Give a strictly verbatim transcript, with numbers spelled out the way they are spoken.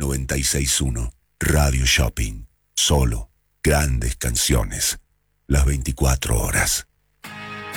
noventa y seis punto uno. Radio Shopping. Solo grandes canciones. Las veinticuatro horas.